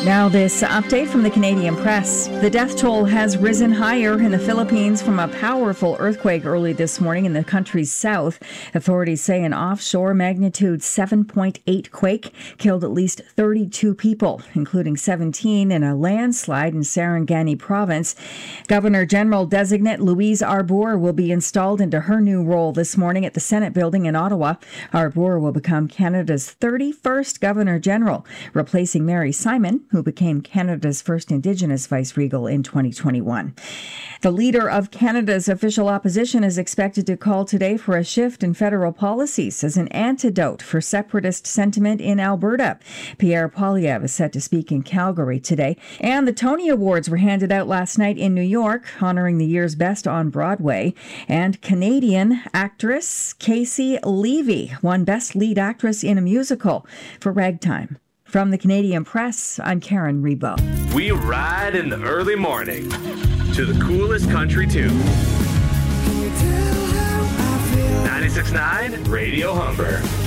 Now this update from the Canadian Press. The death toll has risen higher in the Philippines from a powerful earthquake early this morning in the country's south. Authorities say an offshore magnitude 7.8 quake killed at least 32 people, including 17 in a landslide in Sarangani province. Governor General designate Louise Arbour will be installed into her new role this morning at the Senate building in Ottawa. Arbour will become Canada's 31st Governor General, replacing Mary Simon, who became Canada's first Indigenous vice-regal in 2021. The leader of Canada's official opposition is expected to call today for a shift in federal policies as an antidote for separatist sentiment in Alberta. Pierre Poilievre is set to speak in Calgary today. And the Tony Awards were handed out last night in New York, honoring the year's best on Broadway. And Canadian actress Casey Levy won Best Lead Actress in a Musical for Ragtime. From the Canadian Press, I'm Karen Rebo. We ride in the early morning to the coolest country tune. 96.9 Radio Humber.